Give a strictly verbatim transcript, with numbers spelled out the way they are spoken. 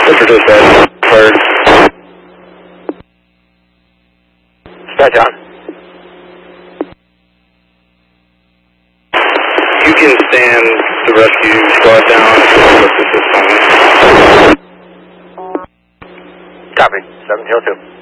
Central dispatch, heard. Dispatch on. You can stand the rescue squad down if this is only. Copy. seven zero two.